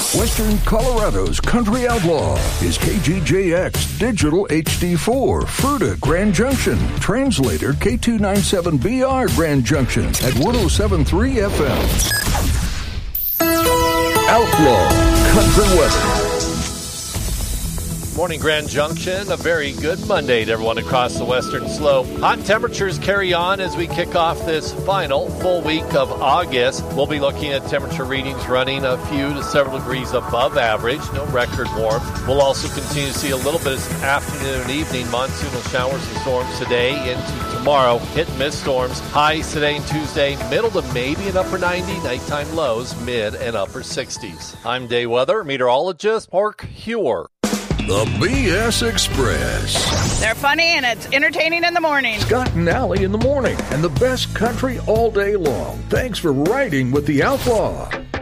Western Colorado's Country Outlaw is KGJX Digital HD4, Fruita Grand Junction. Translator K297BR Grand Junction at 107.3 FM. Outlaw Country Weather. Morning, Grand Junction. A very good Monday to everyone across the western slope. Hot temperatures carry on as we kick off this final full week of August. We'll be looking at temperature readings running a few to several degrees above average. No record warm. We'll also continue to see a little bit of afternoon and evening monsoonal showers and storms today into tomorrow. Hit and miss storms. Highs today and Tuesday, middle to maybe an upper 90. Nighttime lows, mid and upper 60s. I'm day weather meteorologist Mark Hewer. The BS Express. They're funny and it's entertaining in the morning. Scott and Allie in the morning and the best country all day long. Thanks for riding with the Outlaw.